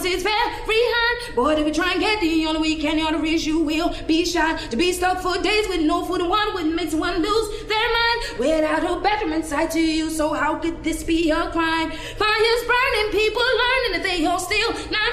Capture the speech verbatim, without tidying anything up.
it's very hard. Boy, if you try and get the only way can you ought to reach, you will be shot. To be stuck for days with no food and water wouldn't make someone lose their mind without a bedroom in sight to you. So how could this be a crime? Fires burning, people learning that they all steal. Not